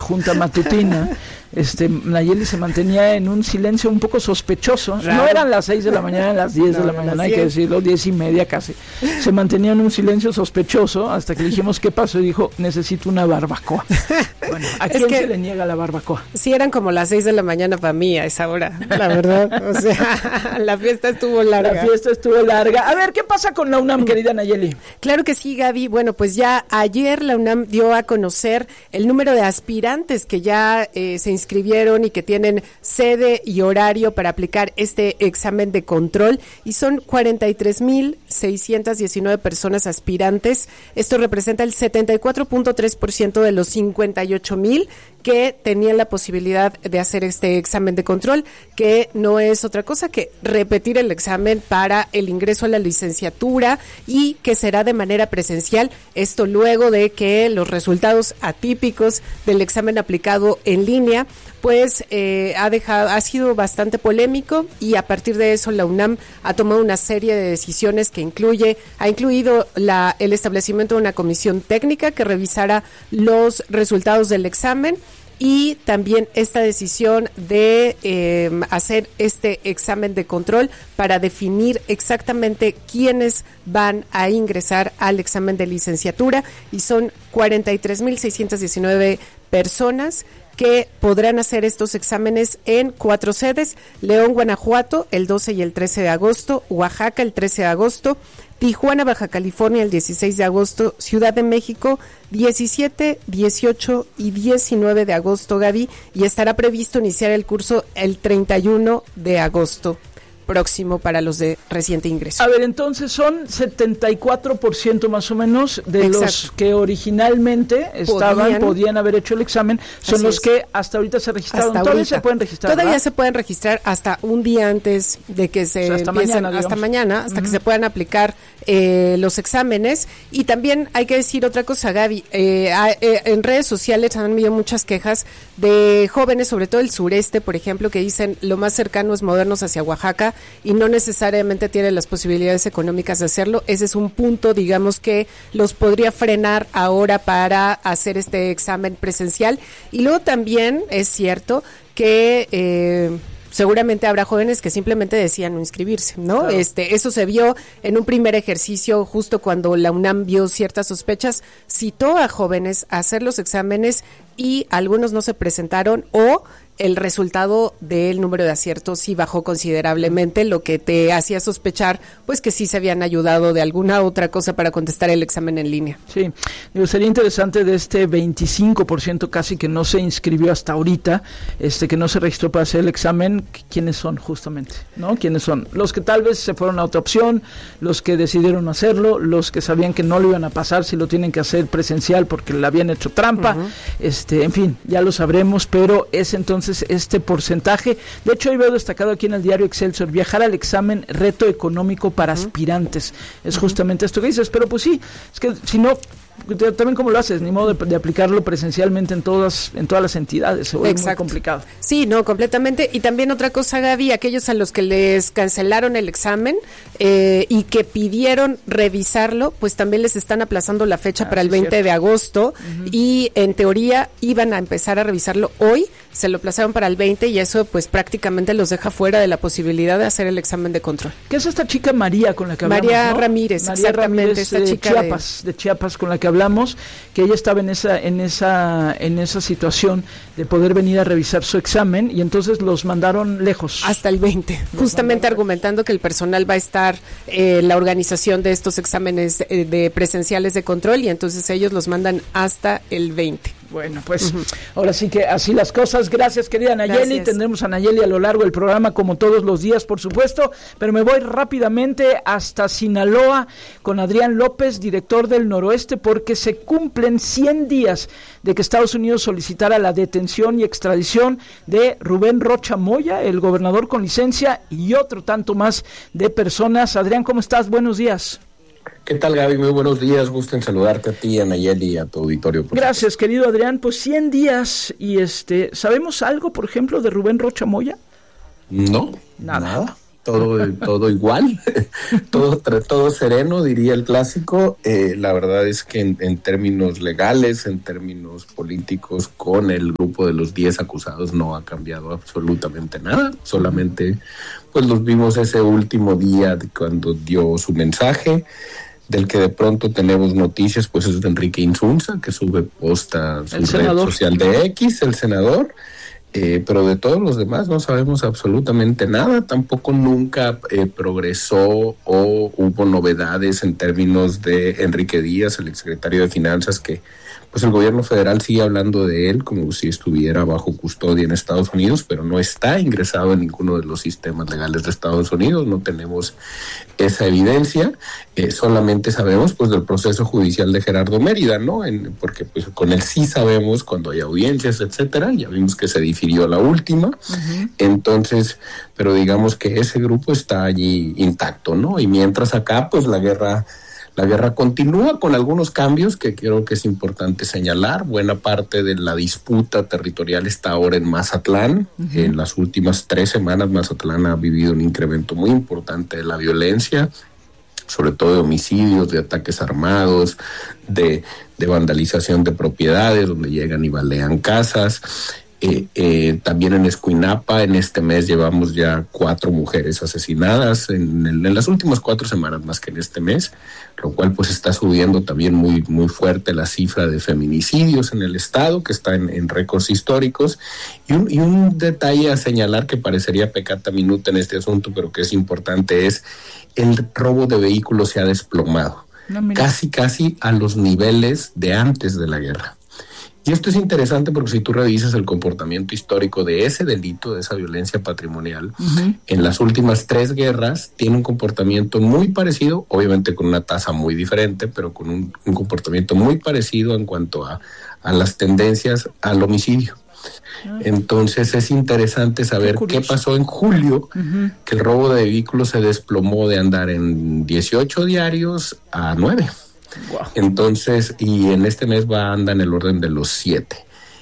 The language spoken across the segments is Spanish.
junta matutina, Nayeli se mantenía en un silencio un poco sospechoso. Raro. No eran las 6 de la mañana, eran las 10 de la mañana, hay que decirlo, 10:30 casi. Se mantenía en un silencio sospechoso hasta que dijimos qué pasó y dijo, necesito una barbacoa. Bueno, ¿a quién se le niega la barbacoa? Sí, eran como las 6 de la mañana para mí a esa hora, la verdad. O sea, la fiesta estuvo larga. A ver, ¿qué pasa con la UNAM, querida Nayeli? Claro que sí, Gaby. Bueno, pues ya ayer la UNAM dio a conocer el número de aspirantes que ya se inscribieron y que tienen sede y horario para aplicar este examen de control, y son 43,619 personas aspirantes. Esto representa el 74.3% de los 58,000 que tenían la posibilidad de hacer este examen de control, que no es otra cosa que repetir el examen para el ingreso a la licenciatura, y que será de manera presencial. Esto luego de que los atípicos del examen aplicado en línea pues ha sido bastante polémico, y a partir de eso la UNAM ha tomado una serie de decisiones que ha incluido el establecimiento de una comisión técnica que revisara los resultados del examen, y también esta decisión de hacer este examen de control para definir exactamente quiénes van a ingresar al examen de licenciatura, y son 43,619 personas que podrán hacer estos exámenes en 4 sedes: León, Guanajuato, el 12 y el 13 de agosto, Oaxaca, el 13 de agosto, Tijuana, Baja California, el 16 de agosto, Ciudad de México, 17, 18 y 19 de agosto, Gaby, y estará previsto iniciar el curso el 31 de agosto próximo para los de reciente ingreso. A ver, entonces son 74% más o menos de los que originalmente podían haber hecho el examen, son los que hasta ahorita se registraron. Todavía se pueden registrar, Todavía ¿verdad? Se pueden registrar hasta un día antes de que se empiecen, hasta mañana, hasta que se puedan aplicar los exámenes. Y también hay que decir otra cosa, Gaby, en redes sociales han habido muchas quejas de jóvenes, sobre todo el sureste, por ejemplo, que dicen lo más cercano es movernos hacia Oaxaca, y no necesariamente tienen las posibilidades económicas de hacerlo. Ese es un punto, digamos, que los podría frenar ahora para hacer este examen presencial. Y luego también es cierto que seguramente habrá jóvenes que simplemente decían no inscribirse, ¿no? Claro. Eso se vio en un primer ejercicio, justo cuando la UNAM vio ciertas sospechas, citó a jóvenes a hacer los exámenes y algunos no se presentaron, o el resultado del número de aciertos sí bajó considerablemente, lo que te hacía sospechar pues que sí se habían ayudado de alguna otra cosa para contestar el examen en línea. Sí, sería interesante de este 25% casi que no se inscribió hasta ahorita, que no se registró para hacer el examen, ¿quiénes son justamente? ¿No? ¿Quiénes son? Los que tal vez se fueron a otra opción, los que decidieron hacerlo, los que sabían que no lo iban a pasar si lo tienen que hacer presencial porque le habían hecho trampa, en fin, ya lo sabremos, pero es entonces este porcentaje. De hecho, hoy veo destacado aquí en el diario Excelsior: viajar al examen, reto económico para aspirantes. Es justamente esto que dices, pero pues sí, es que si no, también cómo lo haces, ni modo de aplicarlo presencialmente en todas las entidades, se vuelve muy complicado. Sí, no, completamente. Y también otra cosa, Gaby, aquellos a los que les cancelaron el examen y que pidieron revisarlo, pues también les están aplazando la fecha para el 20 de agosto, y en teoría iban a empezar a revisarlo hoy, se lo aplazaron para el 20, y eso pues prácticamente los deja fuera de la posibilidad de hacer el examen de control. ¿Qué es esta chica María con la que hablamos? María Ramírez, María Ramírez, esta chica de Chiapas, con la que hablamos, que ella estaba en esa situación de poder venir a revisar su examen, y entonces los mandaron lejos. Hasta el 20, justamente argumentando que el personal va a estar la organización de estos exámenes de presenciales de control, y entonces ellos los mandan hasta el 20. Bueno, pues ahora sí que así las cosas. Gracias, querida Nayeli. Gracias. Tendremos a Nayeli a lo largo del programa, como todos los días, por supuesto, pero me voy rápidamente hasta Sinaloa con Adrián López, director del Noroeste, porque se cumplen 100 días de que Estados Unidos solicitara la detención y extradición de Rubén Rocha Moya, el gobernador con licencia, y otro tanto más de personas. Adrián, ¿cómo estás? Buenos días. ¿Qué tal, Gaby? Muy buenos días, gusto en saludarte a ti, a Nayeli y a tu auditorio. Gracias, querido Adrián. Pues 100 días y ¿sabemos algo, por ejemplo, de Rubén Rocha Moya? No, nada. todo igual, todo sereno, diría el clásico. La verdad es que en términos legales, en términos políticos, con el grupo de los 10 acusados no ha cambiado absolutamente nada. Solamente pues los vimos ese último día cuando dio su mensaje. Del que de pronto tenemos noticias, pues es de Enrique Insunza, que sube posta a su red social de X, el senador. Pero de todos los demás no sabemos absolutamente nada. Tampoco nunca progresó o hubo novedades en términos de Enrique Díaz, el exsecretario de Finanzas, que pues el gobierno federal sigue hablando de él como si estuviera bajo custodia en Estados Unidos, pero no está ingresado en ninguno de los sistemas legales de Estados Unidos. No tenemos esa evidencia. Solamente sabemos pues del proceso judicial de Gerardo Mérida, ¿no? Porque pues con él sí sabemos cuando hay audiencias, etcétera. Ya vimos que se difirió la última. Entonces, pero digamos que ese grupo está allí intacto, ¿no? Y mientras acá pues la guerra continúa con algunos cambios que creo que es importante señalar. Buena parte de la disputa territorial está ahora en Mazatlán. En las últimas 3 semanas Mazatlán ha vivido un incremento muy importante de la violencia, sobre todo de homicidios, de ataques armados, de vandalización de propiedades, donde llegan y balean casas. También en Escuinapa, en este mes llevamos ya 4 mujeres asesinadas en las últimas 4 semanas más que en este mes, lo cual pues está subiendo también muy, muy fuerte la cifra de feminicidios en el estado, que está en récords históricos. Y un detalle a señalar que parecería peccata minuta en este asunto, pero que es importante, es el robo de vehículos se ha desplomado, casi a los niveles de antes de la guerra. Y esto es interesante porque si tú revisas el comportamiento histórico de ese delito, de esa violencia patrimonial, en las últimas 3 guerras tiene un comportamiento muy parecido, obviamente con una tasa muy diferente, pero con un comportamiento muy parecido en cuanto a las tendencias al homicidio. Entonces es interesante saber qué pasó en julio, que el robo de vehículos se desplomó de andar en 18 diarios a 9. Wow. Entonces, y en este mes anda en el orden de los 7.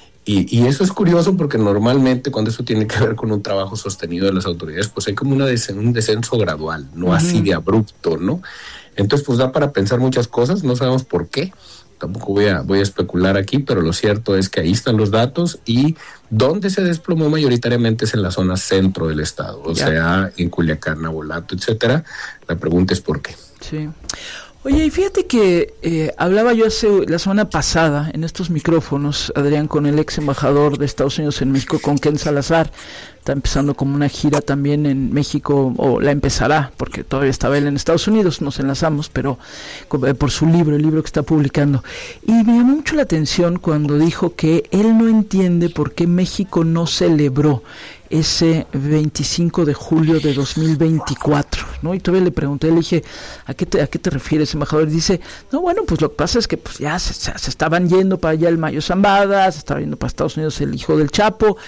Y eso es curioso porque normalmente cuando eso tiene que ver con un trabajo sostenido de las autoridades, pues hay como un descenso gradual, no así de abrupto, ¿no? Entonces, pues da para pensar muchas cosas, no sabemos por qué. Tampoco voy a especular aquí, pero lo cierto es que ahí están los datos y donde se desplomó mayoritariamente es en la zona centro del estado, o sea, en Culiacán, Nabolato, etcétera. La pregunta es por qué. Sí. Oye, y fíjate que hablaba yo la semana pasada en estos micrófonos, Adrián, con el ex embajador de Estados Unidos en México, con Ken Salazar. Está empezando como una gira también en México, o la empezará, porque todavía estaba él en Estados Unidos, nos enlazamos, pero por su libro, el libro que está publicando. Y me llamó mucho la atención cuando dijo que él no entiende por qué México no celebró ese 25 de julio de 2024, ¿no? Y todavía le pregunté, le dije, ¿a qué te refieres, embajador? Y dice, no, bueno, pues lo que pasa es que pues ya se estaban yendo para allá el Mayo Zambada, se estaba yendo para Estados Unidos el hijo del Chapo,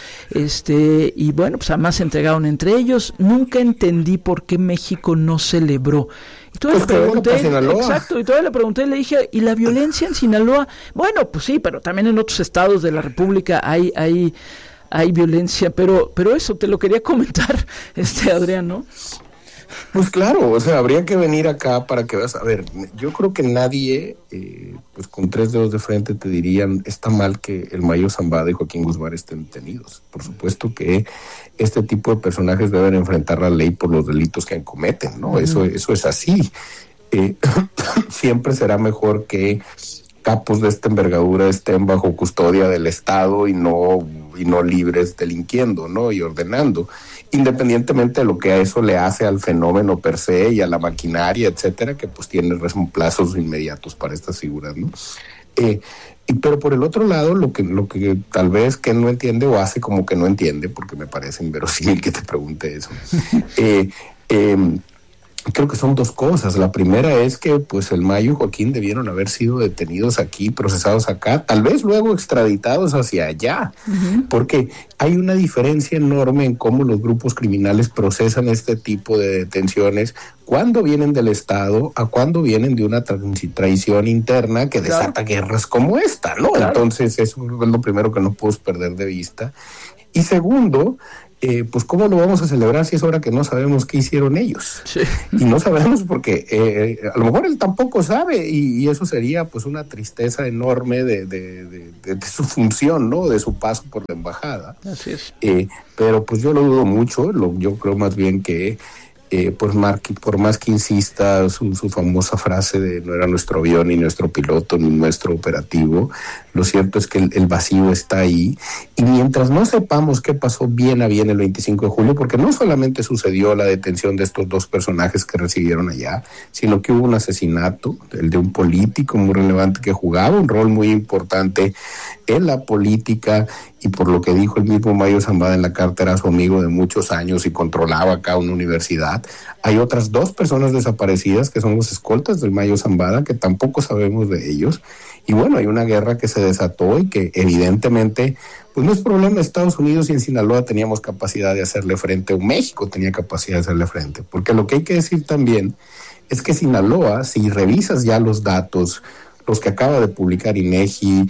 y bueno, pues además se entregaron entre ellos. Nunca entendí por qué México no celebró. Y todavía le pregunté, le dije, ¿y la violencia en Sinaloa? Bueno, pues sí, pero también en otros estados de la República hay violencia, pero eso te lo quería comentar, Adrián, ¿no? Pues claro, o sea, habría que venir acá para que veas. A ver, yo creo que nadie, pues con 3 dedos de frente te dirían, está mal que el Mayo Zambada y Joaquín Guzmán estén detenidos. Por supuesto que este tipo de personajes deben enfrentar la ley por los delitos que cometen, ¿no? Eso es así. Siempre será mejor que capos de esta envergadura estén bajo custodia del Estado y no libres delinquiendo, ¿no? Y ordenando, independientemente de lo que a eso le hace al fenómeno per se y a la maquinaria, etcétera, que pues tiene plazos inmediatos para estas figuras, ¿no? Pero por el otro lado, lo que tal vez que no entiende o hace como que no entiende, porque me parece inverosímil que te pregunte eso, creo que son 2 cosas. La primera es que pues el Mayo y Joaquín debieron haber sido detenidos aquí, procesados acá, tal vez luego extraditados hacia allá, porque hay una diferencia enorme en cómo los grupos criminales procesan este tipo de detenciones cuando vienen del Estado a cuando vienen de una traición interna que desata guerras como esta, ¿no? Claro. Entonces eso es lo primero que no puedes perder de vista. Y segundo, pues ¿cómo lo vamos a celebrar si es hora que no sabemos qué hicieron ellos? Sí. Y no sabemos porque a lo mejor él tampoco sabe y eso sería pues una tristeza enorme de su función, ¿no? De su paso por la embajada. Así es. Pero pues yo lo dudo mucho, yo creo más bien que por más que insista su famosa frase de no era nuestro avión, ni nuestro piloto, ni nuestro operativo, lo cierto es que el vacío está ahí, y mientras no sepamos qué pasó bien a bien el 25 de julio, porque no solamente sucedió la detención de estos dos personajes que recibieron allá, sino que hubo un asesinato, el de un político muy relevante que jugaba un rol muy importante en la política, y por lo que dijo el mismo Mayo Zambada en la carta, era su amigo de muchos años y controlaba acá una universidad. Hay otras 2 personas desaparecidas que son los escoltas del Mayo Zambada, que tampoco sabemos de ellos. Y bueno, hay una guerra que se desató y que evidentemente pues no es problema de Estados Unidos, y en Sinaloa teníamos capacidad de hacerle frente, o México tenía capacidad de hacerle frente, porque lo que hay que decir también es que Sinaloa, si revisas ya los datos, los que acaba de publicar INEGI,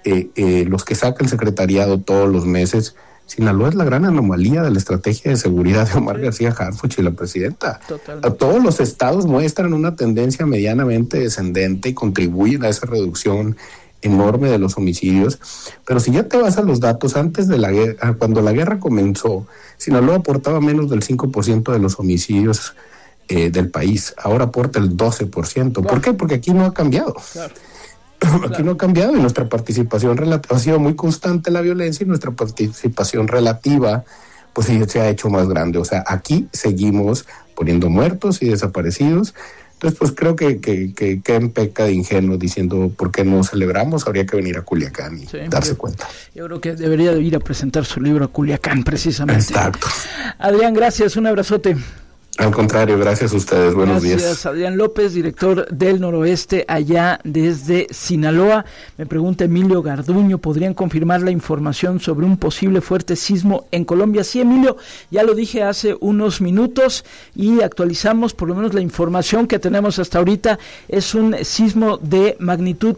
los que saca el secretariado todos los meses, Sinaloa es la gran anomalía de la estrategia de seguridad de Omar García Harfuch y la presidenta. Totalmente. Todos los estados muestran una tendencia medianamente descendente y contribuyen a esa reducción enorme de los homicidios. Pero si ya te vas a los datos, antes de la guerra, cuando la guerra comenzó, Sinaloa aportaba menos del 5% de los homicidios del país. Ahora aporta el 12%. Claro. ¿Por qué? Porque aquí no ha cambiado. Claro. Aquí no ha cambiado, y nuestra participación relativa ha sido muy constante, la violencia, y nuestra participación relativa pues se ha hecho más grande. O sea, aquí seguimos poniendo muertos y desaparecidos. Entonces pues creo que peca de ingenuo diciendo ¿por qué no celebramos? Habría que venir a Culiacán y darse cuenta. Yo creo que debería de ir a presentar su libro a Culiacán precisamente. Exacto. Adrián, gracias, un abrazote. Al contrario, gracias a ustedes. Buenos días. Gracias, Adrián López, director del Noroeste, allá desde Sinaloa. Me pregunta Emilio Garduño, ¿podrían confirmar la información sobre un posible fuerte sismo en Colombia? Sí, Emilio, ya lo dije hace unos minutos y actualizamos por lo menos la información que tenemos hasta ahorita. Es un sismo de magnitud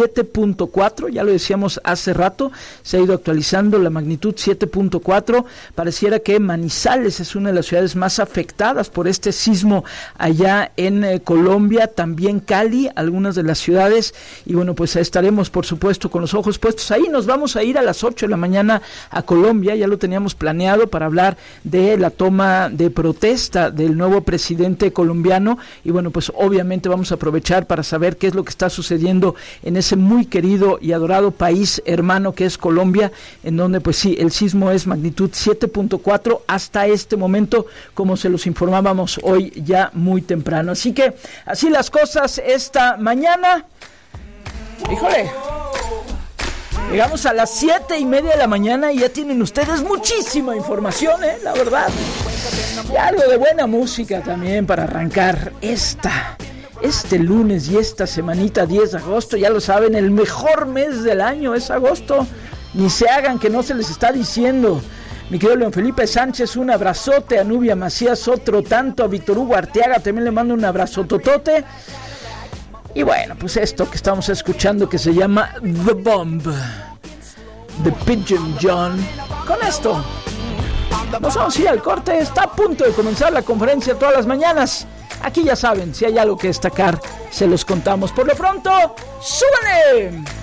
7.4, ya lo decíamos hace rato, se ha ido actualizando la magnitud 7.4. Pareciera que Manizales es una de las ciudades más afectadas por este sismo allá en Colombia, también Cali, algunas de las ciudades, y bueno, pues estaremos por supuesto con los ojos puestos ahí. Nos vamos a ir a las 8 de la mañana a Colombia, ya lo teníamos planeado para hablar de la toma de protesta del nuevo presidente colombiano, y bueno, pues obviamente vamos a aprovechar para saber qué es lo que está sucediendo en ese muy querido y adorado país hermano que es Colombia, en donde pues sí, el sismo es magnitud 7.4 hasta este momento, como se los informábamos hoy ya muy temprano. Así que así las cosas esta mañana. Híjole, llegamos a las 7:30 de la mañana y ya tienen ustedes muchísima información, la verdad. Y algo de buena música también para arrancar este lunes y esta semanita 10 de agosto. Ya lo saben, el mejor mes del año es agosto. Ni se hagan que no se les está diciendo. Mi querido León Felipe Sánchez, un abrazote. A Nubia Macías, otro tanto. A Víctor Hugo Arteaga también le mando un abrazo totote. Y bueno, pues esto que estamos escuchando que se llama The Bomb de Pigeon John. Con esto nos vamos a ir al corte. Está a punto de comenzar la conferencia todas las mañanas. Aquí ya saben, si hay algo que destacar, se los contamos. Por lo pronto, ¡súbanle!